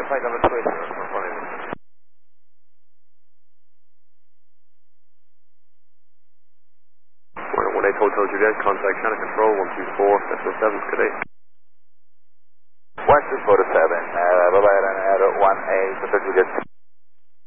flight number 280 for flight. 18 Hotel Juliet, contact Channel Control 124, Decibel 7, good day. 1247, bye-bye, Ryanair 18 Hotel Juliet.